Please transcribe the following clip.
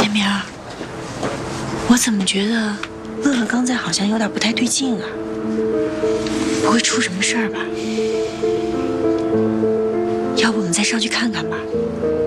明儿，我怎么觉得乐乐刚才好像有点不太对劲啊？不会出什么事儿吧？要不我们再上去看看吧？